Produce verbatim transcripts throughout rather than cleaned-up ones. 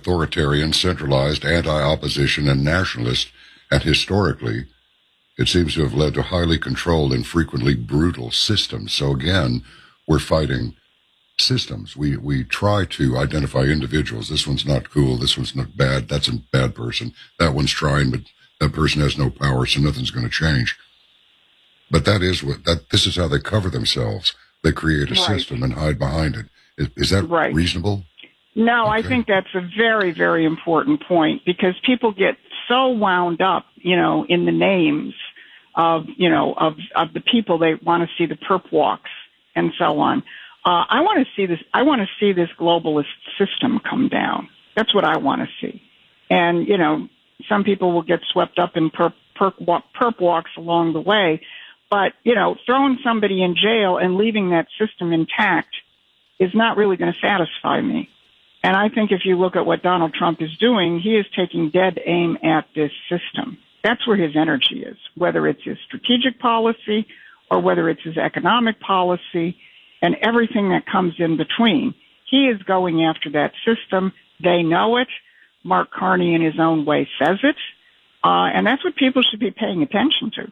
authoritarian, centralized, anti-opposition, and nationalist, and historically, it seems to have led to highly controlled and frequently brutal systems. So again, we're fighting systems. We we try to identify individuals. This one's not cool. This one's not bad. That's a bad person. That one's trying, but that person has no power, so nothing's going to change. But that is what that. This is how they cover themselves. They create a Right. system and hide behind it. Is, is that Right. reasonable? No, Okay. I think that's a very, very important point because people get so wound up, you know, in the names of, you know, of, of the people they want to see the perp walks and so on. Uh, I want to see this, I want to see this globalist system come down. That's what I want to see. And, you know, some people will get swept up in perp, perp, walk, perp walks along the way. But, you know, throwing somebody in jail and leaving that system intact is not really going to satisfy me. And I think if you look at what Donald Trump is doing, he is taking dead aim at this system. That's where his energy is, whether it's his strategic policy or whether it's his economic policy and everything that comes in between. He is going after that system. They know it. Mark Carney, in his own way, says it. Uh, and that's what people should be paying attention to.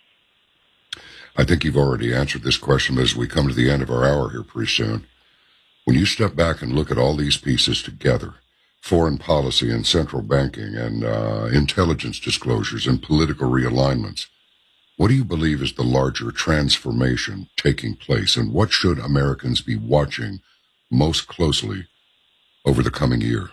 I think you've already answered this question as we come to the end of our hour here pretty soon. When you step back and look at all these pieces together, foreign policy and central banking and uh, intelligence disclosures and political realignments, what do you believe is the larger transformation taking place, and what should Americans be watching most closely over the coming year?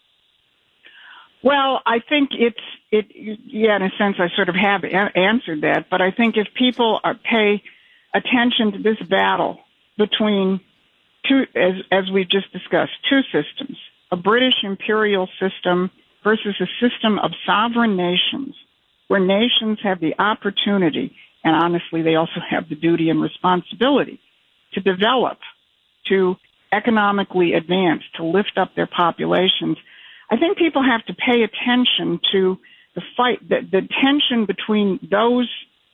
Well, I think it's, it, yeah, in a sense, I sort of have a- answered that, but I think if people are, pay attention to this battle between two, as, as we've just discussed, two systems, a British imperial system versus a system of sovereign nations, where nations have the opportunity, and honestly, they also have the duty and responsibility to develop, to economically advance, to lift up their populations. I think people have to pay attention to the fight, the, the tension between those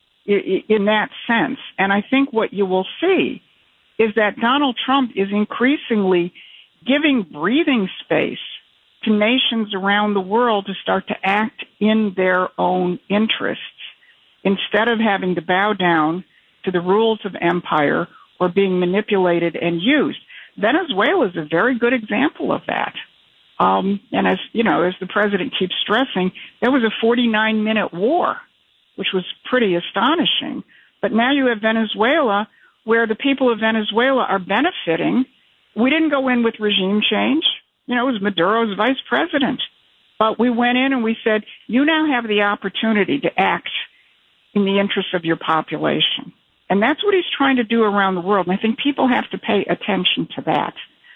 in, in that sense. And I think what you will see is that Donald Trump is increasingly giving breathing space to nations around the world to start to act in their own interests instead of having to bow down to the rules of empire or being manipulated and used. Venezuela is a very good example of that. Um, and as, you know, as the president keeps stressing, there was a forty-nine minute war, which was pretty astonishing. But now you have Venezuela, where the people of Venezuela are benefiting. We didn't go in with regime change. You know, it was Maduro's vice president. But we went in and we said, you now have the opportunity to act in the interests of your population. And that's what he's trying to do around the world. And I think people have to pay attention to that.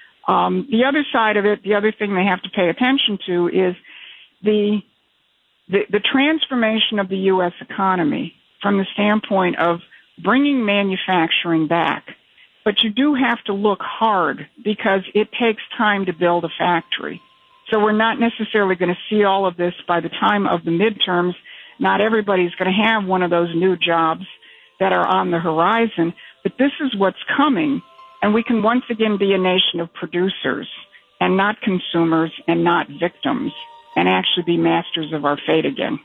Um, the other side of it, the other thing they have to pay attention to is the, the, the transformation of the U S economy from the standpoint of bringing manufacturing back. But you do have to look hard because it takes time to build a factory. So we're not necessarily going to see all of this by the time of the midterms. Not everybody's going to have one of those new jobs that are on the horizon, but this is what's coming. And we can once again be a nation of producers and not consumers and not victims and actually be masters of our fate again.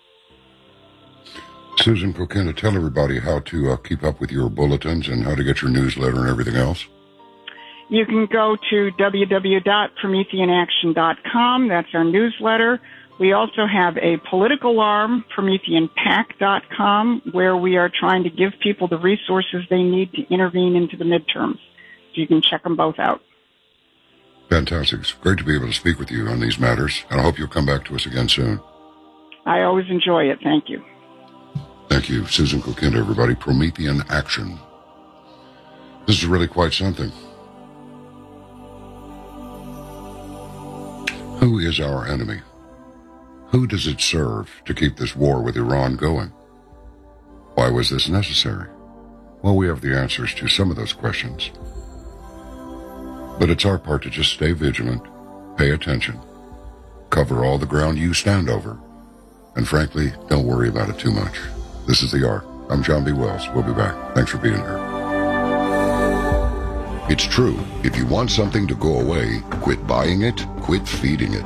Susan Kokenda, tell everybody how to uh, keep up with your bulletins and how to get your newsletter and everything else. You can go to w w w dot promethean action dot com. That's our newsletter. We also have a political arm, promethean pac dot com, where we are trying to give people the resources they need to intervene into the midterms. So you can check them both out. Fantastic. It's great to be able to speak with you on these matters, and I hope you'll come back to us again soon. I always enjoy it. Thank you. Thank you, Susan Kokenda, everybody. Promethean Action. This is really quite something. Who is our enemy? Who does it serve to keep this war with Iran going? Why was this necessary? Well, we have the answers to some of those questions. But it's our part to just stay vigilant, pay attention, cover all the ground you stand over, and frankly, don't worry about it too much. This is The Art. I'm John B. Wells. We'll be back. Thanks for being here. It's true. If you want something to go away, quit buying it, quit feeding it.